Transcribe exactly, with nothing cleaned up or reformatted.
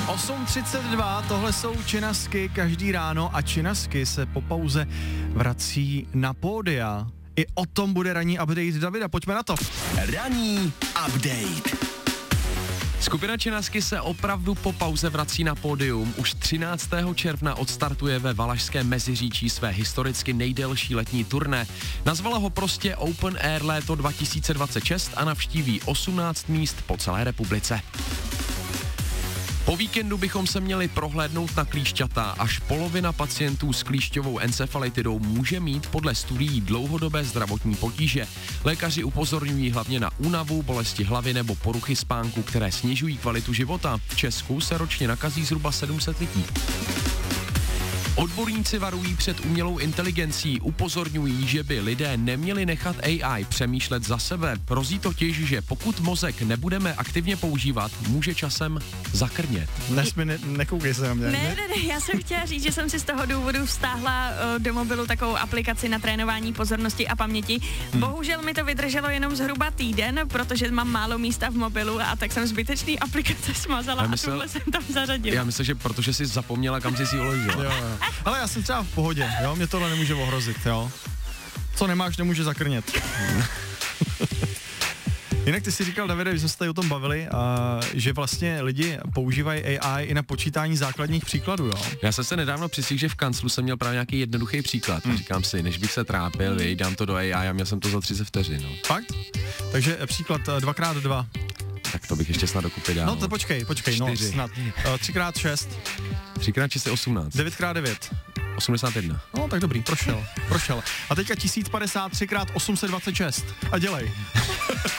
osm třicet dva, tohle jsou Činasky každý ráno a Činasky se po pauze vrací na pódia. I o tom bude ranní update Davida, pojďme na to. Ranní update. Skupina Činasky se opravdu po pauze vrací na pódium. Už třináctého června odstartuje ve Valašském Meziříčí své historicky nejdelší letní turné. Nazvala ho prostě Open Air léto dva tisíce dvacet šest a navštíví osmnáct míst po celé republice. Po víkendu bychom se měli prohlédnout na klíšťata. Až polovina pacientů s klíšťovou encefalitidou může mít podle studií dlouhodobé zdravotní potíže. Lékaři upozorňují hlavně na únavu, bolesti hlavy nebo poruchy spánku, které snižují kvalitu života. V Česku se ročně nakazí zhruba sedm set lidí. Odborníci varují před umělou inteligencí, upozorňují, že by lidé neměli nechat A I přemýšlet za sebe. Hrozí totiž, že pokud mozek nebudeme aktivně používat, může časem zakrnět. Nesmi, ne, nekoukej se na mě. Ne, ne, ne, já jsem chtěla říct, že jsem si z toho důvodu vztáhla uh, do mobilu takovou aplikaci na trénování pozornosti a paměti. Hmm. Bohužel mi to vydrželo jenom zhruba týden, protože mám málo místa v mobilu a tak jsem zbytečný aplikace smazala a myslel, tuhle jsem tam zařadila. Já myslím, že protože jsi zapomněla, kam jsi si uložila. Jo, jo. Ale já jsem třeba v pohodě, jo, mě tohle nemůže ohrozit, jo. Co nemáš, nemůže zakrnět. Jinak ty si říkal, Davide, že jsme se tady o tom bavili, a že vlastně lidi používají A I i na počítání základních příkladů, jo. Já jsem se nedávno přisíhl, že v kanclu jsem měl právě nějaký jednoduchý příklad. Hmm. Říkám si, než bych se trápil, vej, dám to do A I a měl jsem to za třicet vteřin. No. Fakt? Takže příklad dva krát dva. Tak to bych ještě snad dokupy dál. No to počkej, počkej, no snad. tři krát šest. tři krát šest je osmnáct. devět krát devět. osmdesát jedna. No tak dobrý, prošel, prošel. A teďka tisíc padesát tři krát osm set dvacet šest. A dělej.